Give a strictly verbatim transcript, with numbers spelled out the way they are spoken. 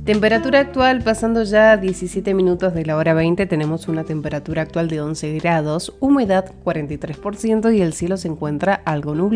Temperatura actual, pasando ya diecisiete minutos de la hora veinte, tenemos una temperatura actual de once grados, humedad cuarenta y tres por ciento y el cielo se encuentra algo nublado.